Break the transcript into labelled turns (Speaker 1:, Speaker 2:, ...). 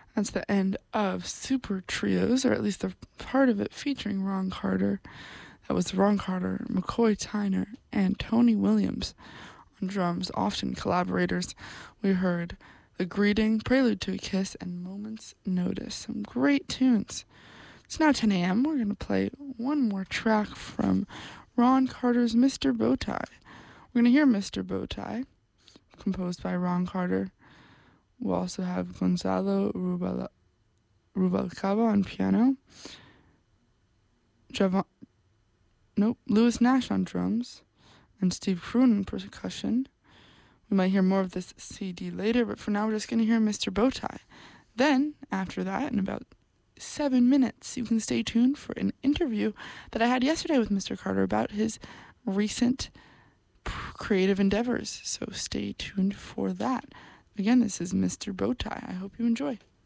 Speaker 1: That's the end of Super Trios, or at least the part of it featuring Ron Carter. That was Ron Carter, McCoy Tyner, and Tony Williams on drums, often collaborators. We heard The Greeting, Prelude to a Kiss, and Moment's Notice. Some great tunes. It's now 10 a.m. We're going to play one more track from Ron Carter's Mr. Bowtie. We're going to hear Mr. Bowtie, composed by Ron Carter. We'll also have Gonzalo Rubalcaba on piano, Lewis Nash on drums, and Steve Kroon on percussion. We might hear more of this CD later, but for now we're just going to hear Mr. Bowtie. Then, after that, in about 7 minutes, you can stay tuned for an interview that I had yesterday with Mr. Carter about his recent creative endeavors. So stay tuned for that. Again, this is Mr. Bowtie. I hope you enjoy.